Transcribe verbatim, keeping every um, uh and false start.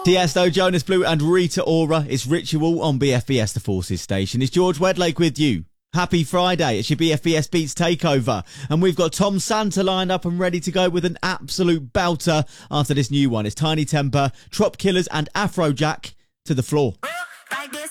Tiesto, Jonas Blue and Rita Ora. It's Ritual on B F B S The Forces station. It's George Wedlake with you. Happy Friday. It's your B F B S Beats Takeover. And we've got Tom Santa lined up and ready to go with an absolute belter after this new one. It's Tiny Temper, Trop Killers and Afrojack. To the floor. Like